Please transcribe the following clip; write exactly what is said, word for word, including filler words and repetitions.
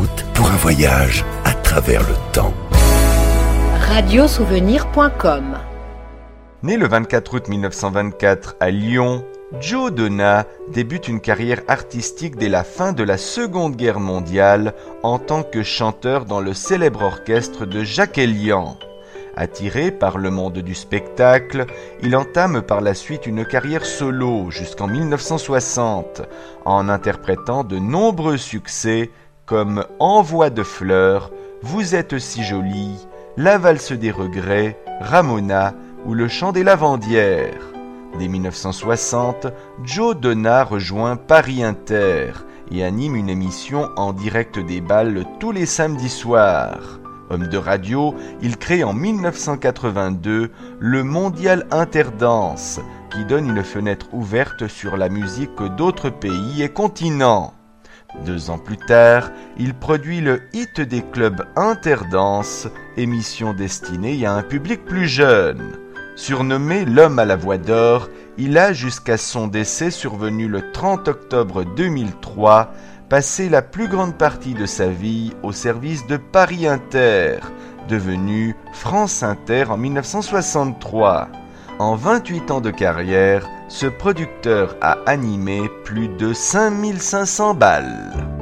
route pour un voyage à travers le temps. radiosouvenir point com. Né le vingt-quatre août mille neuf cent vingt-quatre à Lyon, Joe Donna débute une carrière artistique dès la fin de la Seconde Guerre mondiale en tant que chanteur dans le célèbre orchestre de Jacques Elian. Attiré par le monde du spectacle, il entame par la suite une carrière solo jusqu'en mille neuf cent soixante, en interprétant de nombreux succès comme Envoi de fleurs, Vous êtes si jolie, La valse des regrets, Ramona ou Le chant des lavandières. Dès mille neuf cent soixante, Joe Donna rejoint Paris Inter et anime une émission en direct des bals tous les samedis soirs. Homme de radio, il crée en mille neuf cent quatre-vingt-deux le Mondial Interdance, qui donne une fenêtre ouverte sur la musique d'autres pays et continents. Deux ans plus tard, il produit le hit des clubs Interdance, émission destinée à un public plus jeune. Surnommé l'homme à la voix d'or, il a jusqu'à son décès survenu le trente octobre deux mille trois, passé la plus grande partie de sa vie au service de Paris Inter, devenu France Inter en mille neuf cent soixante-trois. En vingt-huit ans de carrière, ce producteur a animé plus de cinq mille cinq cents bals.